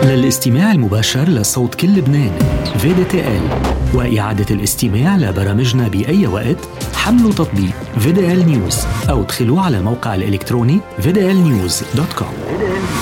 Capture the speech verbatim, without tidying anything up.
للاستماع المباشر لصوت كل لبنان في دي تي إل وإعادة الاستماع لبرامجنا بأي وقت، حملوا تطبيق في دي إل نيوز أو ادخلوا على الموقع الإلكتروني في دي إل نيوز دوت كوم.